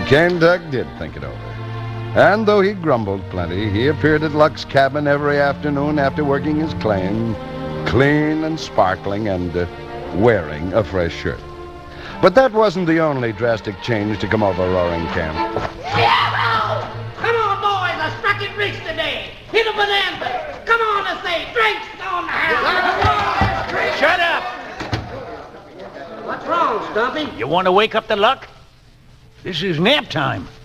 Cane Duck did think it over. And though he grumbled plenty, he appeared at Luck's cabin every afternoon after working his claim, clean and sparkling and wearing a fresh shirt. But that wasn't the only drastic change to come over Roaring Camp. Hero! Come on, boys, I struck it rich today. Hit a bonanza. Come on, I say, drinks on the house. Shut up! What's wrong, Stumpy? You want to wake up the Luck? This is nap time.